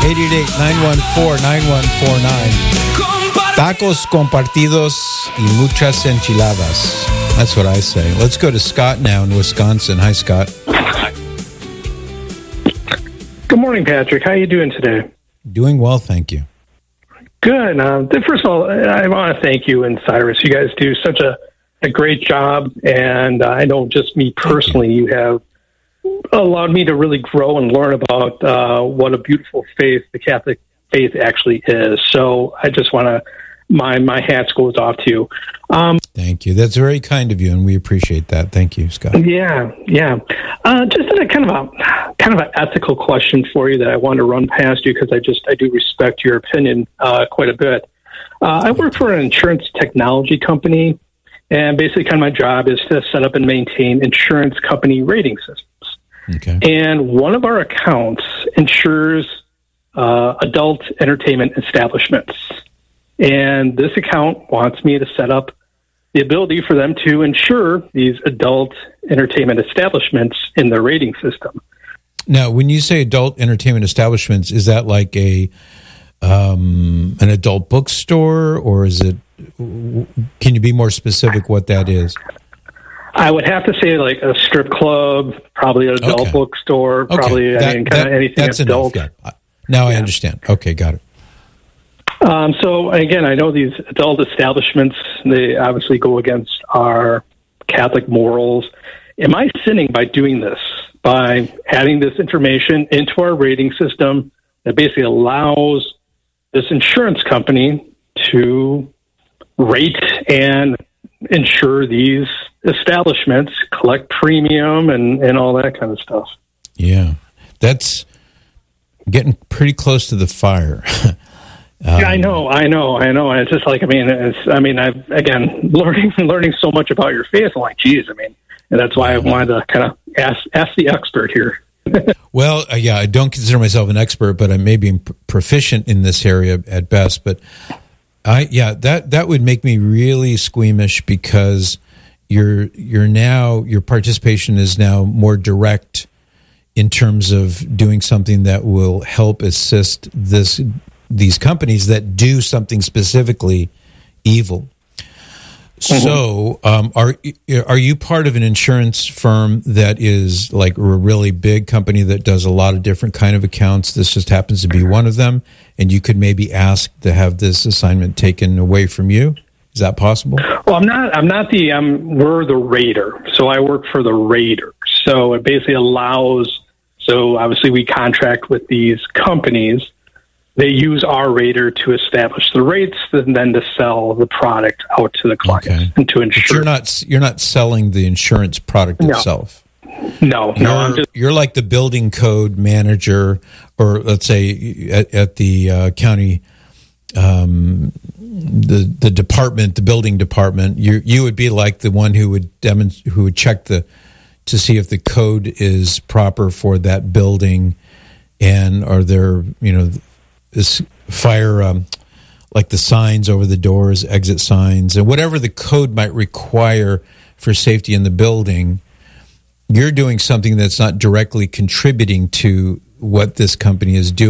888-914-9149. Tacos compartidos y muchas enchiladas. That's what I say. Let's go to Scott now in Wisconsin. Hi, Scott. Good morning, Patrick. How are you doing today? Doing well, thank you. Good. First of all, I want to thank you and Cyrus. You guys do such a great job, and I know just me personally, you have allowed me to really grow and learn about what a beautiful faith the Catholic faith actually is. So I just want to, my hat goes off to you. Thank you. That's very kind of you, and we appreciate that. Thank you, Scott. Yeah. Just a kind of an ethical question for you that I want to run past you because I do respect your opinion quite a bit. I work for an insurance technology company, and basically, kind of my job is to set up and maintain insurance company rating systems. Okay. And one of our accounts insures adult entertainment establishments. And this account wants me to set up the ability for them to insure these adult entertainment establishments in their rating system. Now, when you say adult entertainment establishments, is that like an adult bookstore, or is it? Can you be more specific what that is? I would have to say like a strip club, probably an adult bookstore, probably anything adult. Enough, yeah. Now I understand. Okay, got it. So again, I know these adult establishments, they obviously go against our Catholic morals. Am I sinning by doing this, by adding this information into our rating system that basically allows this insurance company to rate and insure these establishments, collect premium and all that kind of stuff? Yeah, that's getting pretty close to the fire. Yeah, I know. And it's just like, I've again learning so much about your faith. I'm like, geez, and that's why I wanted to kind of ask the expert here. Well, I don't consider myself an expert, but I may be proficient in this area at best. But that would make me really squeamish because your participation is now more direct in terms of doing something that will help assist these companies that do something specifically evil. So, are you part of an insurance firm that is like a really big company that does a lot of different kind of accounts? This just happens to be one of them, and you could maybe ask to have this assignment taken away from you. Is that possible? Well, we're the rater, so I work for the rater. So it basically allows. So obviously, we contract with these companies. They use our rater to establish the rates and then to sell the product out to the clients and to insure. But you're not selling the insurance product itself. No. You're like the building code manager, or let's say at the county, the department, the building department. You would be like the one who would check to see if the code is proper for that building, and are there this fire, like the signs over the doors, exit signs, and whatever the code might require for safety in the building. You're doing something that's not directly contributing to what this company is doing.